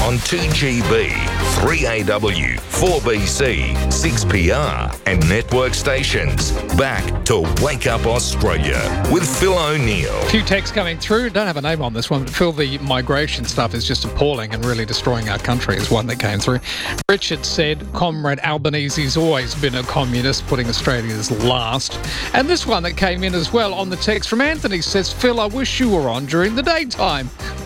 on 2GB, 3AW, 4BC, 6PR and network stations. Back to Wake Up Australia with Phil O'Neill. A few texts coming through. Don't have a name on this one, but Phil, the migration stuff is just appalling and really destroying our country is one that came through. Richard said, Comrade Albanese's always been a communist, putting Australia's last. And this one that came in as well on the text from Anthony says, Phil, I wish you were on during the daytime.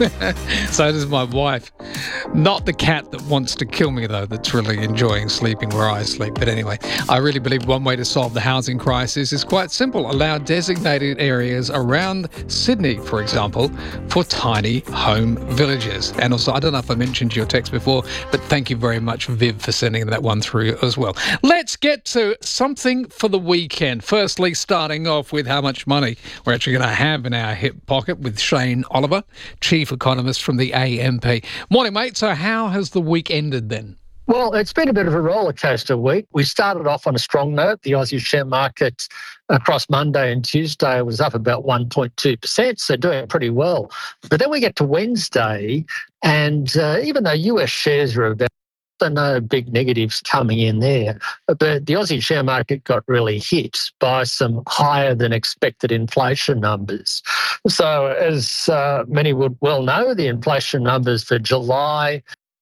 So does my wife. Not the cat that wants to kill me, though, that's really enjoying sleeping where I sleep. But anyway, I really believe one way to solve the housing crisis is quite simple. Allow designated areas around Sydney, for example, for tiny home villages. And also, I don't know if I mentioned your text before, but thank you very much, Viv, for sending that one through as well. Let's get to something for the weekend. Firstly, starting off with how much money we're actually going to have in our hip pocket with Shane Oliver, Chief Economist from the AMP. Morning, mate. So how has the week ended then? Well, it's been a bit of a roller coaster week. We started off on a strong note. The Aussie share market across Monday and Tuesday was up about 1.2%, so doing pretty well. But then we get to Wednesday, and even though US shares are about, no big negatives coming in there, but the Aussie share market got really hit by some higher than expected inflation numbers. So as many would well know, the inflation numbers for July,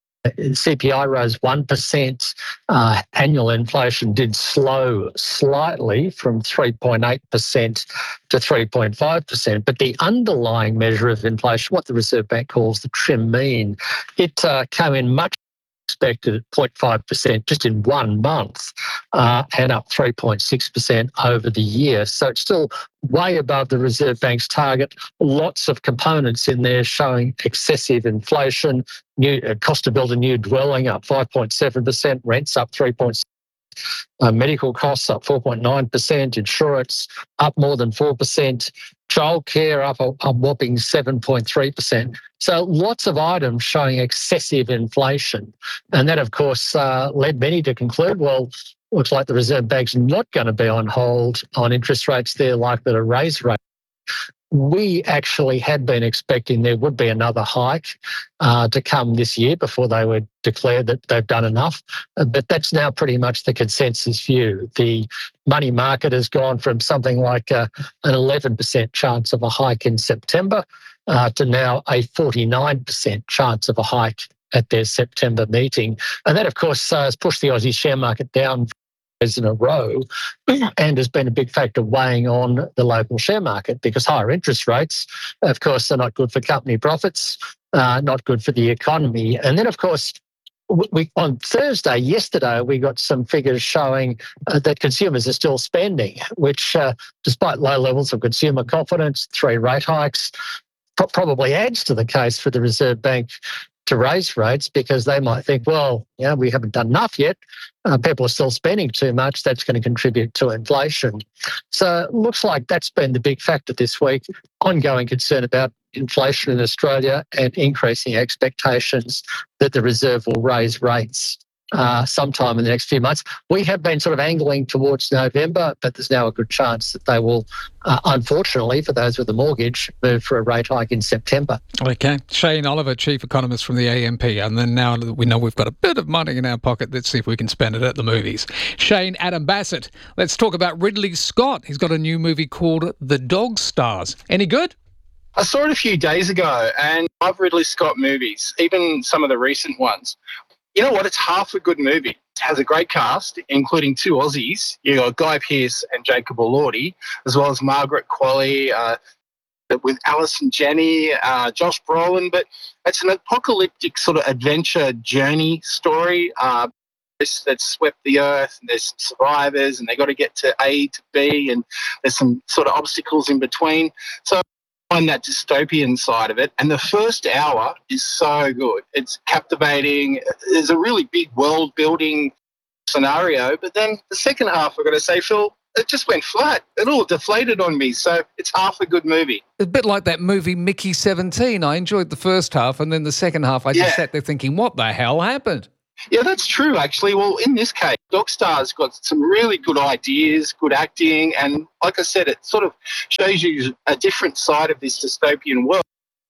CPI rose 1%. Annual inflation did slow slightly from 3.8% to 3.5%. But the underlying measure of inflation, what the Reserve Bank calls the trim mean, it came in much expected at 0.5% just in 1 month and up 3.6% over the year. So it's still way above the Reserve Bank's target. Lots of components in there showing excessive inflation. Cost to build a new dwelling up 5.7%, rents up 3.6%. Medical costs up 4.9%, insurance up more than 4%, childcare up a whopping 7.3%. So lots of items showing excessive inflation. And that, of course, led many to conclude, well, looks like the Reserve Bank's not going to be on hold on interest rates. They're likely to raise rates. We actually had been expecting there would be another hike to come this year before they would declare that they've done enough. But that's now pretty much the consensus view. The money market has gone from something like an 11% chance of a hike in September to now a 49% chance of a hike at their September meeting. And that, of course, has pushed the Aussie share market down in a row and has been a big factor weighing on the local share market because higher interest rates, of course, are not good for company profits, not good for the economy. And then, of course, on Thursday, yesterday, we got some figures showing that consumers are still spending, which, despite low levels of consumer confidence, 3 rate hikes, probably adds to the case for the Reserve Bank to raise rates because they might think, well, yeah, we haven't done enough yet. People are still spending too much. That's going to contribute to inflation. So it looks like that's been the big factor this week. Ongoing concern about inflation in Australia and increasing expectations that the Reserve will raise rates sometime in the next few months. We have been sort of angling towards November, but there's now a good chance that they will, unfortunately, for those with a mortgage, move for a rate hike in September. Okay. Shane Oliver, Chief Economist from the AMP. And then now that we know we've got a bit of money in our pocket, let's see if we can spend it at the movies. Shane, Adam Bassett. Let's talk about Ridley Scott. He's got a new movie called The Dog Stars. Any good? I saw it a few days ago and I love Ridley Scott movies, even some of the recent ones. You know what? It's half a good movie. It has a great cast, including 2 Aussies. You got Guy Pearce and Jacob Elordi, as well as Margaret Qualley, with Alison Janney, Josh Brolin. But it's an apocalyptic sort of adventure journey story that swept the earth, and there's some survivors, and they got to get to A to B, and there's some sort of obstacles in between. So find that dystopian side of it. And the first hour is so good. It's captivating. There's a really big world-building scenario. But then the second half, I've got to say, Phil, it just went flat. It all deflated on me. So it's half a good movie. A bit like that movie Mickey 17. I enjoyed the first half, and then the second half I just sat there thinking, what the hell happened? Yeah, that's true, actually. Well, in this case, Dog Star's got some really good ideas, good acting, and like I said, it sort of shows you a different side of this dystopian world.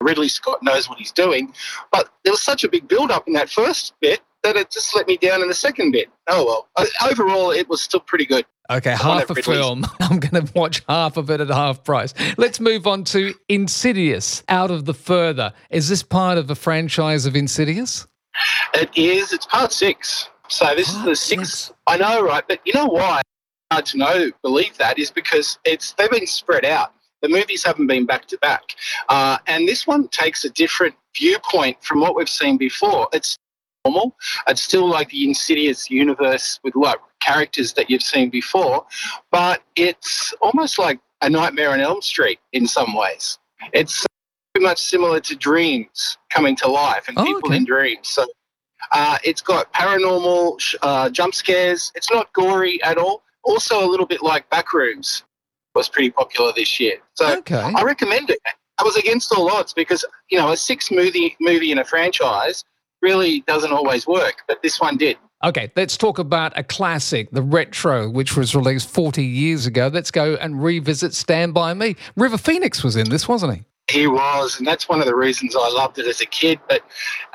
Ridley Scott knows what he's doing. But there was such a big build-up in that first bit that it just let me down in the second bit. Oh, well. Overall, it was still pretty good. Okay, half a film. I'm going to watch half of it at half price. Let's move on to Insidious, Out of the Further. Is this part of a franchise of Insidious? It is. It's part 6. So this is the 6th. I know, right? But you know why? Hard to believe that is because they've been spread out. The movies haven't been back to back. And this one takes a different viewpoint from what we've seen before. It's normal. It's still like the Insidious universe with like characters that you've seen before, but it's almost like a Nightmare on Elm Street in some ways. It's pretty much similar to dreams coming to life and people in dreams. So it's got paranormal jump scares. It's not gory at all. Also a little bit like Backrooms was pretty popular this year. So I recommend it. I was against all odds because, a 6-movie in a franchise really doesn't always work, but this one did. Okay, let's talk about a classic, The Retro, which was released 40 years ago. Let's go and revisit Stand By Me. River Phoenix was in this, wasn't he? He was, and that's one of the reasons I loved it as a kid. But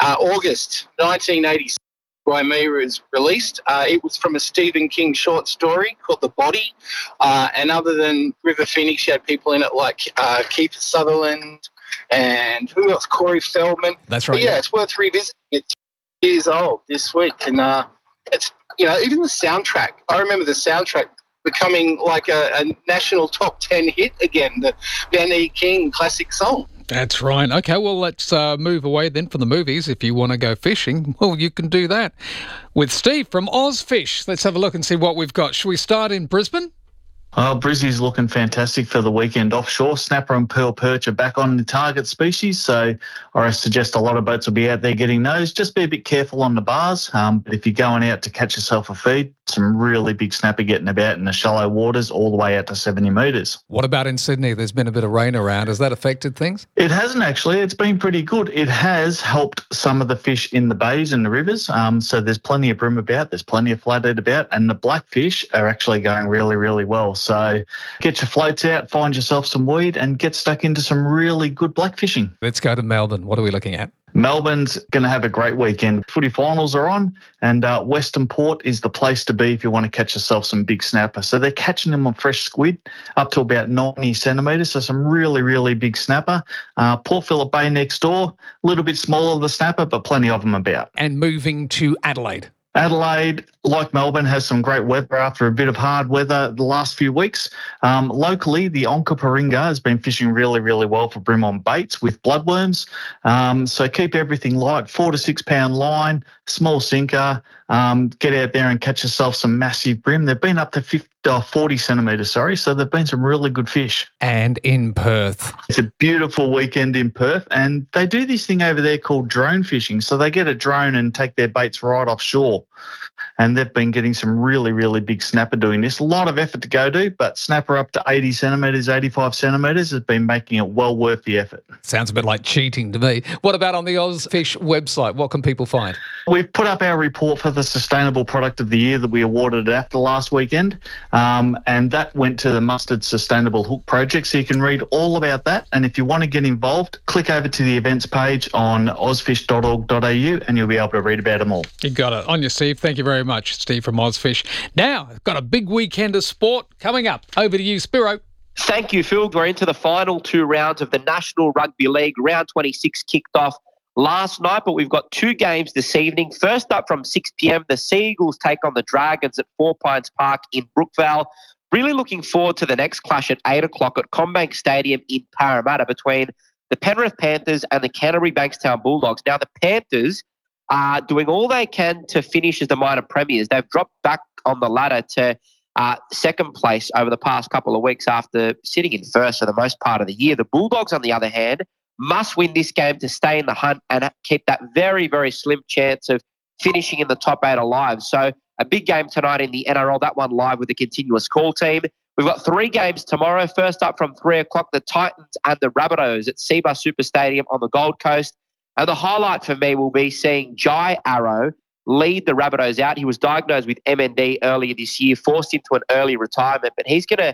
August 1986, by me was released. It was from a Stephen King short story called The Body. And other than River Phoenix, you had people in it like Keith Sutherland and who else? Corey Feldman. That's right. But yeah, it's worth revisiting. It's years old this week. And it's, even the soundtrack. I remember the soundtrack becoming like a national top 10 hit again, the Ben E. King classic song. That's right. Okay, well, let's move away then from the movies. If you want to go fishing, well, you can do that with Steve from Ozfish. Let's have a look and see what we've got. Should we start in Brisbane? Brizzy's looking fantastic for the weekend offshore. Snapper and pearl perch are back on the target species, so I suggest a lot of boats will be out there getting those. Just be a bit careful on the bars, but if you're going out to catch yourself a feed, some really big snapper getting about in the shallow waters all the way out to 70 metres. What about in Sydney? There's been a bit of rain around. Has that affected things? It hasn't actually. It's been pretty good. It has helped some of the fish in the bays and the rivers, so there's plenty of bream about, there's plenty of flathead about, and the blackfish are actually going really, really well. So get your floats out, find yourself some weed, and get stuck into some really good blackfishing. Let's go to Melbourne. What are we looking at? Melbourne's going to have a great weekend. Footy finals are on, and Western Port is the place to be if you want to catch yourself some big snapper. So they're catching them on fresh squid up to about 90 centimetres, so some really, really big snapper. Port Phillip Bay next door, a little bit smaller the snapper, but plenty of them about. And moving to Adelaide. Adelaide, like Melbourne, has some great weather after a bit of hard weather the last few weeks. Locally, the Onkaparinga has been fishing really, really well for bream on baits with bloodworms. So keep everything light, 4 to 6 pound line, small sinker. Get out there and catch yourself some massive bream. They've been up to 40 centimetres, so they've been some really good fish. And in Perth. It's a beautiful weekend in Perth, and they do this thing over there called drone fishing. So they get a drone and take their baits right offshore. And they've been getting some really, really big snapper doing this. A lot of effort to go to, but snapper up to 80 centimetres, 85 centimetres has been making it well worth the effort. Sounds a bit like cheating to me. What about on the Ozfish website? What can people find? We've put up our report for the Sustainable Product of the Year that we awarded after last weekend, and that went to the Mustard Sustainable Hook Project, so you can read all about that. And if you want to get involved, click over to the events page on ozfish.org.au and you'll be able to read about them all. You got it. On you, Steve. Thank you very much, Steve from Ozfish. Now, I've got a big weekend of sport coming up. Over to you, Spiro. Thank you, Phil. We're into the final 2 rounds of the National Rugby League. Round 26 kicked off last night, but we've got 2 games this evening. First up from 6 p.m, the Seagulls take on the Dragons at 4 Pines Park in Brookvale. Really looking forward to the next clash at 8 o'clock at CommBank Stadium in Parramatta between the Penrith Panthers and the Canterbury Bankstown Bulldogs. Now, the Panthers are doing all they can to finish as the minor premiers. They've dropped back on the ladder to second place over the past couple of weeks after sitting in first for the most part of the year. The Bulldogs, on the other hand, must win this game to stay in the hunt and keep that very, very slim chance of finishing in the top 8 alive. So a big game tonight in the NRL, that one live with the continuous call team. We've got 3 games tomorrow. First up from 3 o'clock, the Titans and the Rabbitohs at Seabus Super Stadium on the Gold Coast. And the highlight for me will be seeing Jai Arrow lead the Rabbitohs out. He was diagnosed with MND earlier this year, forced into an early retirement, but he's going to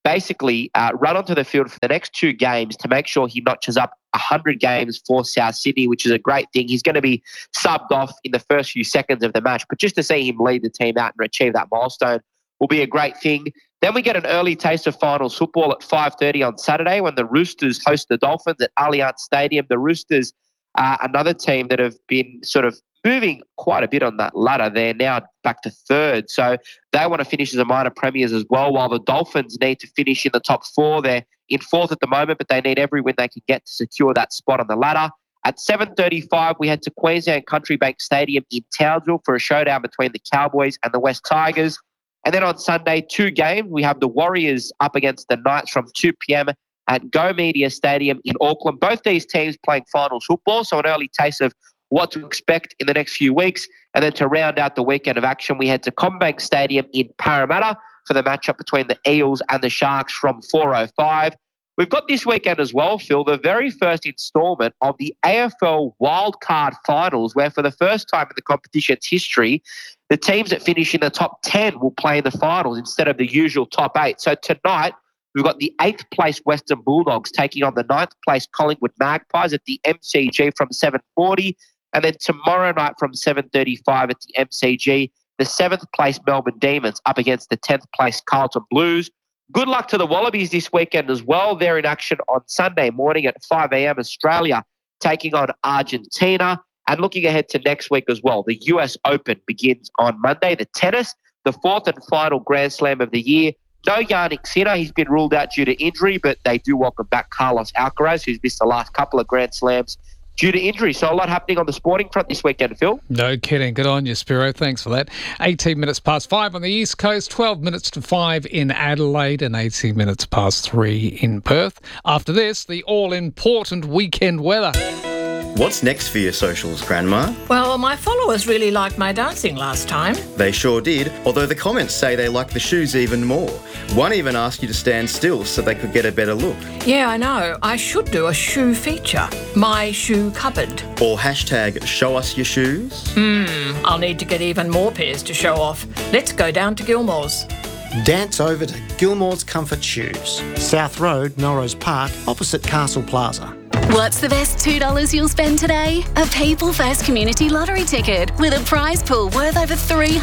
basically run onto the field for the next 2 games to make sure he notches up 100 games for South Sydney, which is a great thing. He's going to be subbed off in the first few seconds of the match, but just to see him lead the team out and achieve that milestone will be a great thing. Then we get an early taste of finals football at 5:30 on Saturday when the Roosters host the Dolphins at Allianz Stadium. The Roosters are another team that have been sort of moving quite a bit on that ladder. They're now back to 3rd, so they want to finish as a minor premiers as well, while the Dolphins need to finish in the top 4. They're in 4th at the moment, but they need every win they can get to secure that spot on the ladder. At 7:35, we head to Queensland Country Bank Stadium in Townsville for a showdown between the Cowboys and the West Tigers. And then on Sunday, 2 games. We have the Warriors up against the Knights from 2 p.m. at Go Media Stadium in Auckland. Both these teams playing finals football, so an early taste of what to expect in the next few weeks. And then to round out the weekend of action, we head to CommBank Stadium in Parramatta for the matchup between the Eels and the Sharks from 4:05. We've got this weekend as well, Phil, the very first instalment of the AFL Wildcard Finals, where for the first time in the competition's history, the teams that finish in the top 10 will play in the finals instead of the usual top 8. So tonight, we've got the 8th place Western Bulldogs taking on the 9th place Collingwood Magpies at the MCG from 7:40. And then tomorrow night from 7:35 at the MCG, the 7th place Melbourne Demons up against the 10th place Carlton Blues. Good luck to the Wallabies this weekend as well. They're in action on Sunday morning at 5 a.m. Australia, taking on Argentina. And looking ahead to next week as well, the US Open begins on Monday. The tennis, the 4th and final Grand Slam of the year. No Jannik Sinner, he's been ruled out due to injury, but they do welcome back Carlos Alcaraz, who's missed the last couple of Grand Slams due to injury. So a lot happening on the sporting front this weekend, Phil. No kidding. Good on you, Spiro. Thanks for that. 18 minutes past 5 on the East Coast, 12 minutes to 5 in Adelaide, and 18 minutes past 3 in Perth. After this, the all-important weekend weather. What's next for your socials, Grandma? Well, my followers really liked my dancing last time. They sure did, although the comments say they like the shoes even more. One even asked you to stand still so they could get a better look. Yeah, I know. I should do a shoe feature. My shoe cupboard. Or hashtag show us your shoes. I'll need to get even more pairs to show off. Let's go down to Gilmore's. Dance over to Gilmore's Comfort Shoes, South Road, Melrose Park, opposite Castle Plaza. What's the best $2 you'll spend today? A People First Community Lottery ticket with a prize pool worth over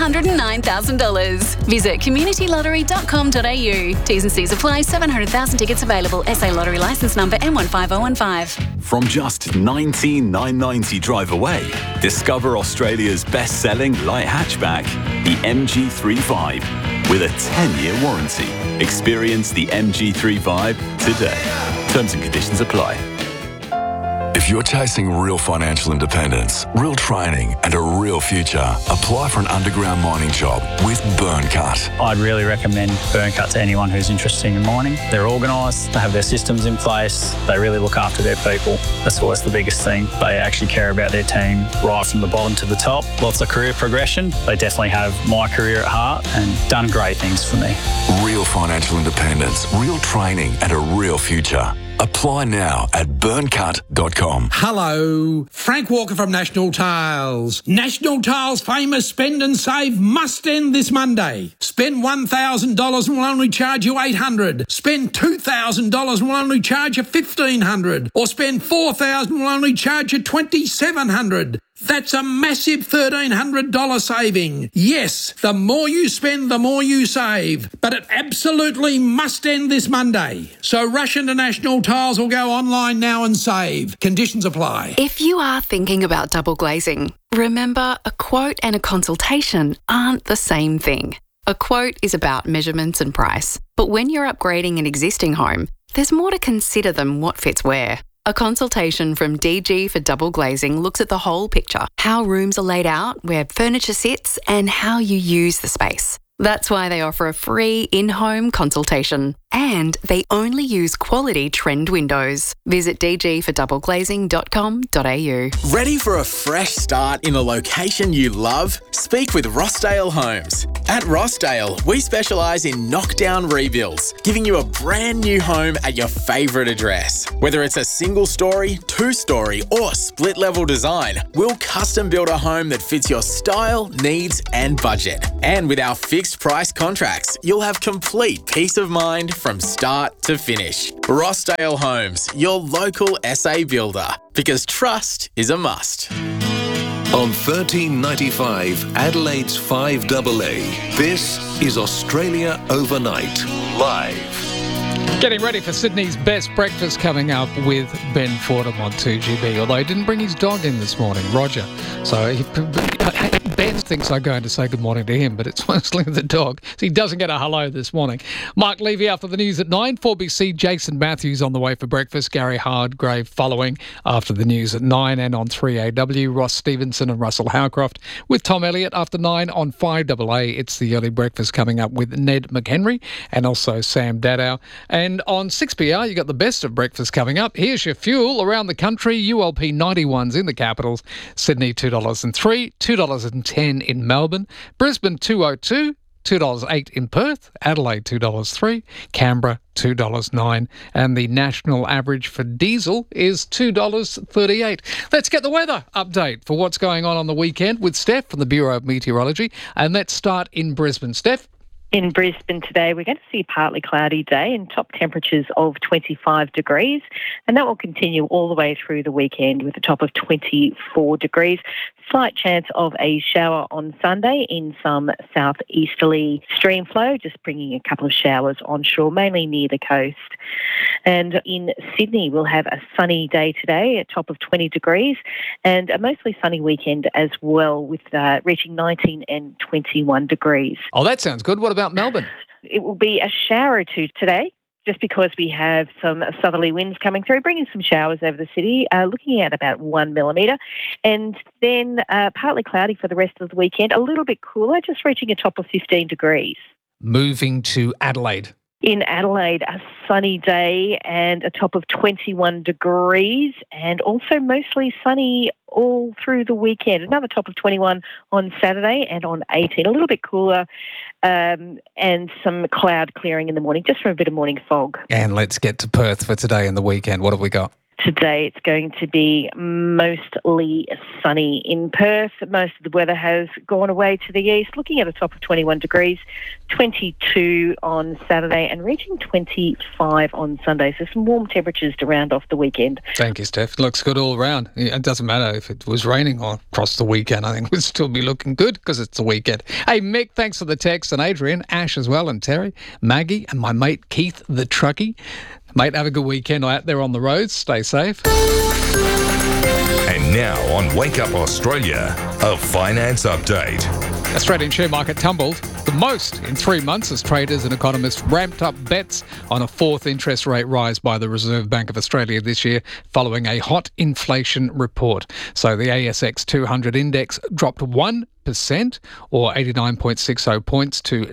$309,000. Visit communitylottery.com.au. T's and C's apply. 700,000 tickets available. SA Lottery licence number M15015. From just $19,990 drive away, discover Australia's best-selling light hatchback, the MG3 with a 10-year warranty. Experience the MG3 today. Terms and conditions apply. If you're chasing real financial independence, real training and a real future, apply for an underground mining job with Burncut. I'd really recommend Burncut to anyone who's interested in mining. They're organised, they have their systems in place, they really look after their people. That's always the biggest thing. They actually care about their team right from the bottom to the top. Lots of career progression. They definitely have my career at heart and done great things for me. Real financial independence, real training and a real future. Apply now at burncut.com. Hello, Frank Walker from National Tiles. National Tiles' famous spend and save must end this Monday. Spend $1,000 and we'll only charge you $800. Spend $2,000 and we'll only charge you $1,500. Or spend $4,000 and we'll only charge you $2,700. That's a massive $1,300 saving. Yes, the more you spend, the more you save. But it absolutely must end this Monday. So rush into National Tiles or go online now and save. Conditions apply. If you are thinking about double glazing, remember a quote and a consultation aren't the same thing. A quote is about measurements and price. But when you're upgrading an existing home, there's more to consider than what fits where. A consultation from DG for Double Glazing looks at the whole picture, how rooms are laid out, where furniture sits, and how you use the space. That's why they offer a free in-home consultation. And they only use quality trend windows. Visit dgfordoubleglazing.com.au. Ready for a fresh start in a location you love? Speak with Rossdale Homes. At Rossdale, we specialise in knockdown rebuilds, giving you a brand new home at your favourite address. Whether it's a single story, 2-story or split level design, we'll custom build a home that fits your style, needs and budget. And with our fixed price contracts, you'll have complete peace of mind from start to finish. Rossdale Homes, your local SA builder, because trust is a must. On 1395 Adelaide's 5AA, this is Australia Overnight, live. Getting ready for Sydney's best breakfast coming up with Ben Fordham on 2GB, although he didn't bring his dog in this morning, Roger. So Ben thinks I'm going to say good morning to him, but it's mostly the dog. So he doesn't get a hello this morning. Mark Levy after the news at 9. 4BC, Jason Matthews on the way for breakfast. Gary Hardgrave following after the news at 9. And on 3AW, Ross Stevenson and Russell Howcroft with Tom Elliott after 9 on 5AA. It's the early breakfast coming up with Ned McHenry and also Sam Dadow. And on 6PR, you got the best of breakfast coming up. Here's your fuel around the country. ULP 91s in the capitals. Sydney $2.03, $2.10 in Melbourne. Brisbane $2.02, $2.08 in Perth. Adelaide $2.03, Canberra $2.09, and the national average for diesel is $2.38. Let's get the weather update for what's going on the weekend with Steph from the Bureau of Meteorology. And let's start in Brisbane. Steph? In Brisbane today, we're going to see a partly cloudy day and top temperatures of 25 degrees, and that will continue all the way through the weekend with a top of 24 degrees. Slight chance of a shower on Sunday in some southeasterly stream flow, just bringing a couple of showers onshore, mainly near the coast. And in Sydney, we'll have a sunny day today, a top of 20 degrees, and a mostly sunny weekend as well, with reaching 19 and 21 degrees. Oh, that sounds good. What about Melbourne? It will be a shower or two today, just because we have some southerly winds coming through, bringing some showers over the city, looking at about 1 millimetre. And then partly cloudy for the rest of the weekend, a little bit cooler, just reaching a top of 15 degrees. Moving to Adelaide. In Adelaide, a sunny day and a top of 21 degrees, and also mostly sunny all through the weekend. Another top of 21 on Saturday and on 18. A little bit cooler and some cloud clearing in the morning, just from a bit of morning fog. And let's get to Perth for today and the weekend. What have we got? Today it's going to be mostly sunny in Perth. Most of the weather has gone away to the east, looking at a top of 21 degrees, 22 on Saturday and reaching 25 on Sunday. So some warm temperatures to round off the weekend. Thank you, Steph. Looks good all round. It doesn't matter if it was raining or across the weekend. I think it would still be looking good because it's the weekend. Hey, Mick, thanks for the text, and Adrian, Ash as well, and Terry, Maggie, and my mate Keith the truckie. Mate, have a good weekend out there on the roads. Stay safe. And now on Wake Up Australia, a finance update. Australian share market tumbled the most in 3 months as traders and economists ramped up bets on a fourth interest rate rise by the Reserve Bank of Australia this year following a hot inflation report. So the ASX 200 index dropped 1% or 89.60 points to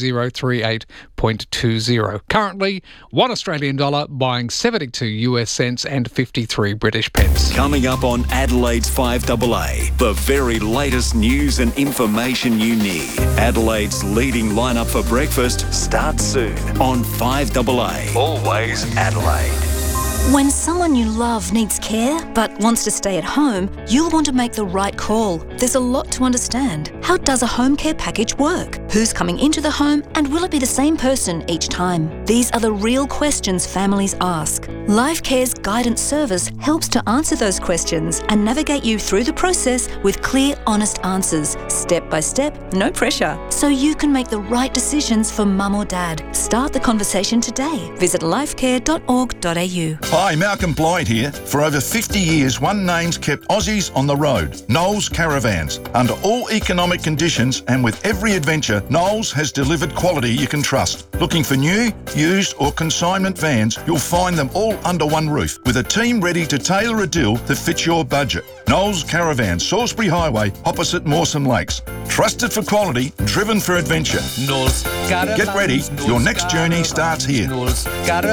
9038.20. Currently, $1 buying 72 US cents and 53 British pence. Coming up on Adelaide's 5AA, the very latest news and information you need. Adelaide's leading lineup for breakfast starts soon on 5AA. Always Adelaide. When someone you love needs care but wants to stay at home, you'll want to make the right call. There's a lot to understand. How does a home care package work? Who's coming into the home, and will it be the same person each time? These are the real questions families ask. LifeCare's guidance service helps to answer those questions and navigate you through the process with clear, honest answers, step by step, no pressure, so you can make the right decisions for mum or dad. Start the conversation today. Visit lifecare.org.au. Hi, Malcolm Blythe here. For over 50 years, one name's kept Aussies on the road, Knowles Caravans. Under all economic conditions and with every adventure, Knowles has delivered quality you can trust. Looking for new, used or consignment vans, you'll find them all under one roof, with a team ready to tailor a deal that fits your budget. Knowles Caravans, Salisbury Highway, opposite Mawson Lakes. Trusted for quality, driven for adventure. Get ready, your next journey starts here.